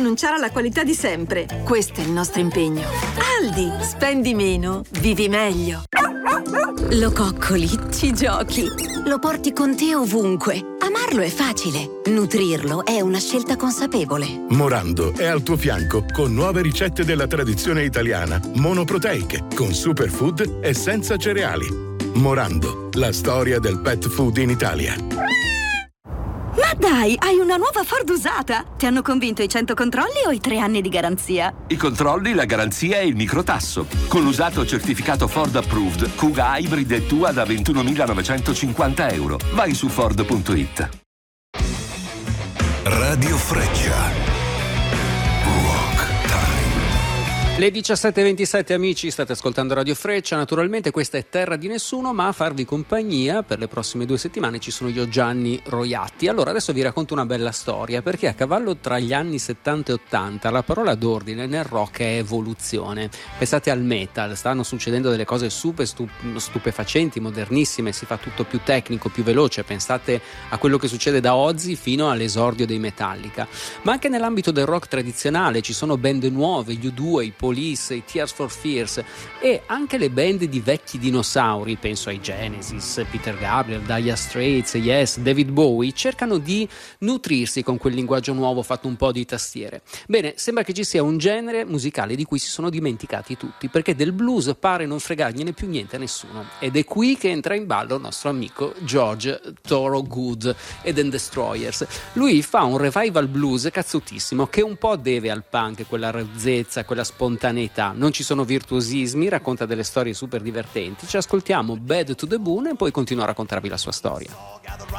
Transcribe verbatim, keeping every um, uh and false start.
rinunciare alla qualità di sempre. Questo è il nostro impegno. Aldi, spendi meno, vivi meglio. Lo coccoli, ci giochi, lo porti con te ovunque. Amarlo è facile, nutrirlo è una scelta consapevole. Morando è al tuo fianco con nuove ricette della tradizione italiana, monoproteiche, con superfood e senza cereali. Morando, la storia del pet food in Italia. Ma dai, hai una nuova Ford usata? Ti hanno convinto i cento controlli o i tre anni di garanzia? I controlli, la garanzia e il microtasso. Con l'usato certificato Ford Approved, Kuga Hybrid è tua da ventunomilanovecentocinquanta euro. Vai su Ford punto it. Radio Freccia. Le diciassette e ventisette, amici, state ascoltando Radio Freccia. Naturalmente questa è Terra di Nessuno, ma a farvi compagnia per le prossime due settimane ci sono io, Gianni Roiatti. Allora adesso vi racconto una bella storia, perché a cavallo tra gli anni settanta e ottanta la parola d'ordine nel rock è evoluzione. Pensate al metal, stanno succedendo delle cose super stup- stupefacenti, modernissime, si fa tutto più tecnico, più veloce. Pensate a quello che succede da Ozzy fino all'esordio dei Metallica. Ma anche nell'ambito del rock tradizionale ci sono band nuove, gli U due, i Police, i Tears for Fears e anche le band di vecchi dinosauri, penso ai Genesis, Peter Gabriel, Dire Straits, Yes, David Bowie, cercano di nutrirsi con quel linguaggio nuovo fatto un po' di tastiere. Bene, sembra che ci sia un genere musicale di cui si sono dimenticati tutti, perché del blues pare non fregargliene più niente a nessuno, ed è qui che entra in ballo il nostro amico George Thorogood e The Destroyers. Lui fa un revival blues cazzutissimo che un po' deve al punk, quella razzezza, quella spontaneità. Non ci sono virtuosismi, racconta delle storie super divertenti. Ci ascoltiamo Bad to the Bone e poi continua a raccontarvi la sua storia.